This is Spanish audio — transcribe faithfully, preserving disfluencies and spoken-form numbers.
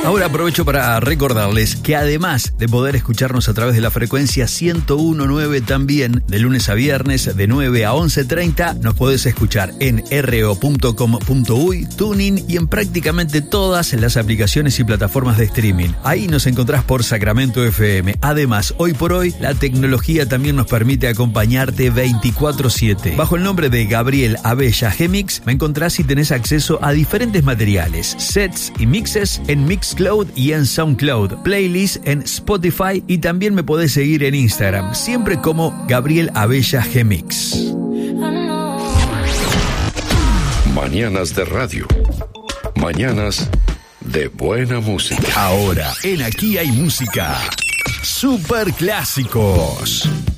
Ahora aprovecho para recordarles que además de poder escucharnos a través de la frecuencia ciento uno punto nueve también, de lunes a viernes de nueve a once treinta, nos podés escuchar en r o punto com punto u y, Tuning y en prácticamente todas las aplicaciones y plataformas de streaming. Ahí nos encontrás por Sacramento F M. Además, hoy por hoy, la tecnología también nos permite acompañarte veinticuatro siete. Bajo el nombre de Gabriel Abella G-Mix, me encontrás y tenés acceso a diferentes materiales, sets y mixes en Mixcloud y en Soundcloud, playlists en Spotify y también me podés seguir en Instagram, siempre como Gabriel Abella G-Mix. Mañanas de radio. Mañanas de buena música. Ahora, en Aquí hay música. Super clásicos.